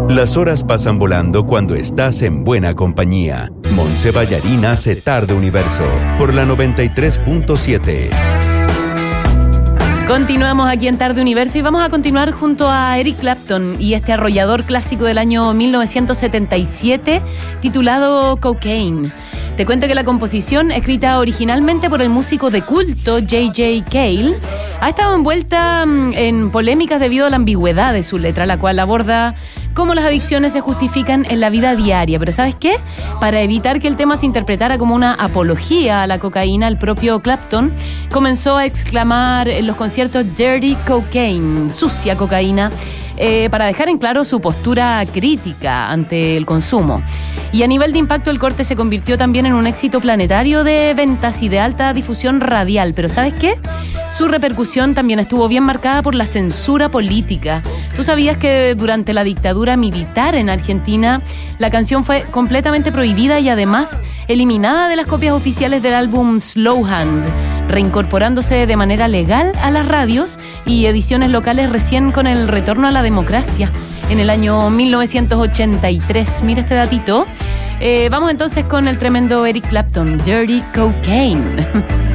Las horas pasan volando cuando estás en buena compañía. Montse Ballarín hace Tarde Universo por la 93.7. Continuamos aquí en Tarde Universo y vamos a continuar junto a Eric Clapton y este arrollador clásico del año 1977 titulado Cocaine. Te cuento que la composición, escrita originalmente por el músico de culto J.J. Cale, ha estado envuelta en polémicas debido a la ambigüedad de su letra, la cual aborda cómo las adicciones se justifican en la vida diaria. Pero ¿sabes qué? Para evitar que el tema se interpretara como una apología a la cocaína, el propio Clapton comenzó a exclamar en los conciertos "Dirty Cocaine", sucia cocaína, para dejar en claro su postura crítica ante el consumo. Y a nivel de impacto, el corte se convirtió también en un éxito planetario de ventas y de alta difusión radial. Pero ¿sabes qué? Su repercusión también estuvo bien marcada por la censura política. ¿Tú sabías que durante la dictadura militar en Argentina la canción fue completamente prohibida y además eliminada de las copias oficiales del álbum Slow Hand, reincorporándose de manera legal a las radios y ediciones locales recién con el retorno a la democracia en el año 1983? Mira este datito. Vamos entonces con el tremendo Eric Clapton, Dirty Cocaine.